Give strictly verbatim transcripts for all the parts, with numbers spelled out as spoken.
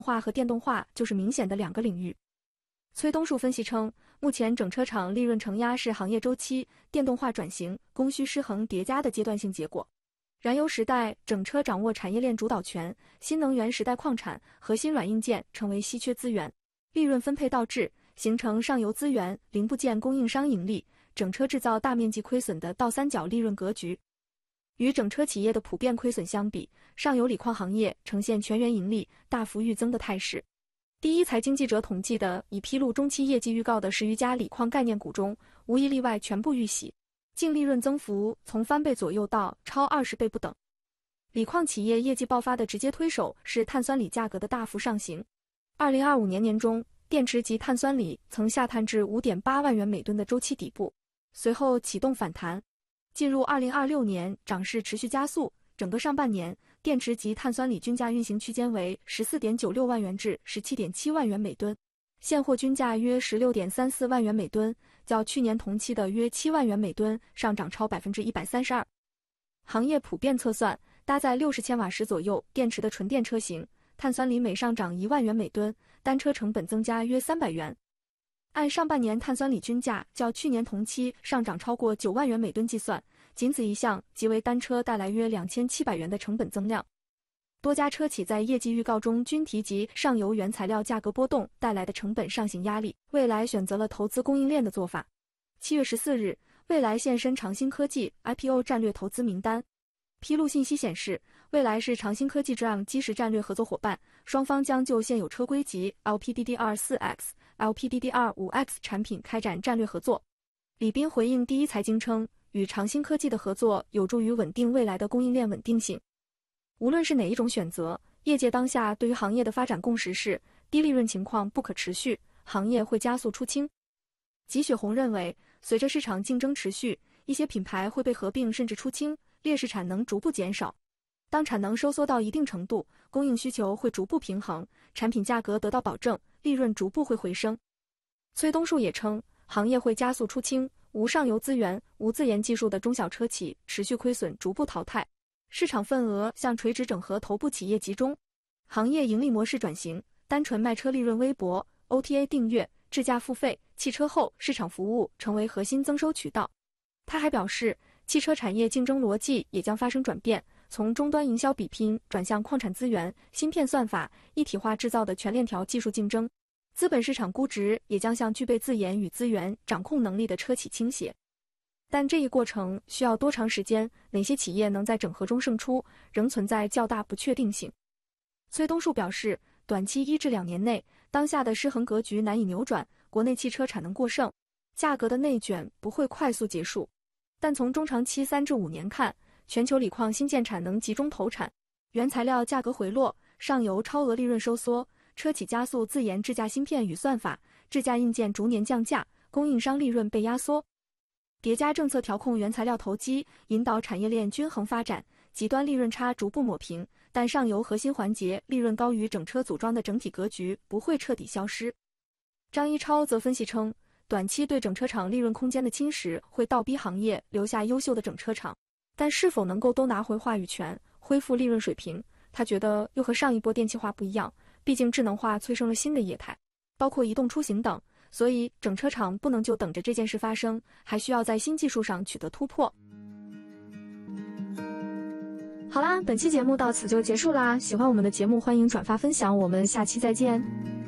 化和电动化就是明显的两个领域。崔东树分析称，目前整车厂利润承压是行业周期、电动化转型、供需失衡叠加的阶段性结果。燃油时代，整车掌握产业链主导权；新能源时代，矿产、核心软硬件成为稀缺资源，利润分配倒置，形成上游资源、零部件供应商盈利、整车制造大面积亏损的倒三角利润格局。与整车企业的普遍亏损相比，上游锂矿行业呈现全员盈利、大幅预增的态势。第一财经记者统计的已披露中期业绩预告的十余家锂矿概念股中，无一例外全部预喜，净利润增幅从翻倍左右到超二十倍不等。锂矿企业业绩爆发的直接推手是碳酸锂价格的大幅上行。二零二五年年中，电池级碳酸锂曾下探至 五点八万元每吨的周期底部，随后启动反弹。进入二零二六年，涨势持续加速，整个上半年，电池级碳酸锂均价运行区间为 十四点九六万元至 十七点七万元每吨，现货均价约 十六点三四万元每吨，较去年同期的约七万元每吨上涨超 百分之一百三十二。行业普遍测算，搭载六十千瓦时左右电池的纯电车型，碳酸锂每上涨一万元每吨，单车成本增加约三百元。按上半年碳酸锂均价较去年同期上涨超过九万元每吨计算，仅此一项即为单车带来约两千七百元的成本增量。多家车企在业绩预告中均提及上游原材料价格波动带来的成本上行压力，蔚来选择了投资供应链的做法。七月十四日，蔚来现身长兴科技 I P O 战略投资名单。披露信息显示，蔚来是长兴科技这样基石战略合作伙伴，双方将就现有车规级 L P D D R 四 X、L P D D R 五 X 产品开展战略合作。李斌回应第一财经称，与长兴科技的合作有助于稳定未来的供应链稳定性。无论是哪一种选择，业界当下对于行业的发展共识是，低利润情况不可持续，行业会加速出清。吉雪红认为，随着市场竞争持续，一些品牌会被合并甚至出清，劣势产能逐步减少。当产能收缩到一定程度，供应需求会逐步平衡，产品价格得到保证，利润逐步会回升。崔东树也称，行业会加速出清，无上游资源、无自研技术的中小车企持续亏损逐步淘汰，市场份额向垂直整合头部企业集中，行业盈利模式转型，单纯卖车利润微薄， O T A 订阅、智驾付费、汽车后市场服务成为核心增收渠道。他还表示，汽车产业竞争逻辑也将发生转变，从终端营销比拼转向矿产资源、芯片算法、一体化制造的全链条技术竞争，资本市场估值也将向具备自研与资源掌控能力的车企倾斜。但这一过程需要多长时间，哪些企业能在整合中胜出，仍存在较大不确定性。崔东树表示，短期一至两年内，当下的失衡格局难以扭转，国内汽车产能过剩，价格的内卷不会快速结束。但从中长期三至五年看，全球锂矿新建产能集中投产，原材料价格回落，上游超额利润收缩，车企加速自研智驾芯片与算法，智驾硬件逐年降价，供应商利润被压缩。叠加政策调控原材料投机，引导产业链均衡发展，极端利润差逐步抹平，但上游核心环节利润高于整车组装的整体格局不会彻底消失。张一超则分析称，短期对整车厂利润空间的侵蚀会倒逼行业留下优秀的整车厂，但是否能够都拿回话语权，恢复利润水平，他觉得又和上一波电气化不一样，毕竟智能化催生了新的业态，包括移动出行等，所以整车厂不能就等着这件事发生，还需要在新技术上取得突破。好啦，本期节目到此就结束啦，喜欢我们的节目欢迎转发分享，我们下期再见。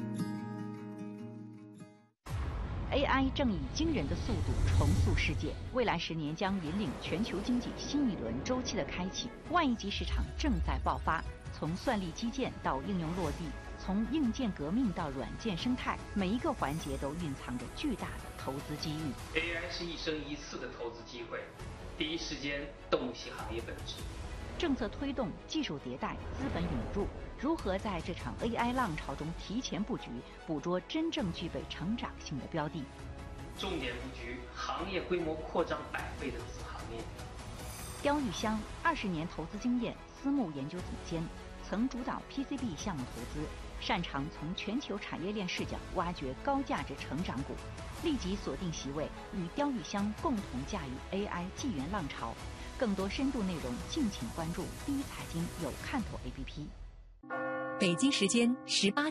A I 正以惊人的速度重塑世界，未来十年将引领全球经济新一轮周期的开启。万亿级市场正在爆发，从算力基建到应用落地，从硬件革命到软件生态，每一个环节都蕴藏着巨大的投资机遇。 A I 是一生一次的投资机会，第一时间洞悉行业本质。 政策推动、技术迭代、资本涌入，如何在这场 A I 浪潮中提前布局，捕捉真正具备成长性的标的？ 重点布局行业规模扩张百倍的子行业。 刁玉香二十年投资经验，私募研究总监，曾主导 P C B 项目投资，擅长从全球产业链视角挖掘高价值成长股。立即锁定席位，与刁玉香共同驾驭 A I 纪元浪潮。更多深度内容，敬请关注第一财经有看头 A P P。 北京时间十八。